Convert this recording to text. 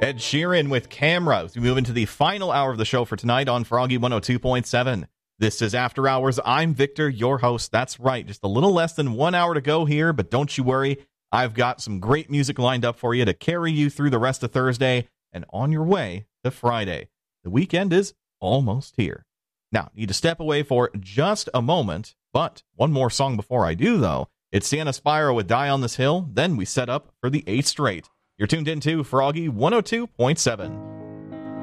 Ed Sheeran with Camera as we move into the final hour of the show for tonight on Froggy 102.7. This is After Hours. I'm Victor, your host. That's right, just a little less than 1 hour to go here, but don't you worry. I've got some great music lined up for you to carry you through the rest of Thursday and on your way to Friday. The weekend is almost here. Now, need to step away for just a moment, but one more song before I do, though. It's Sienna Spiro with Die on This Hill. Then we set up for the 8th straight. You're tuned into Froggy 102.7.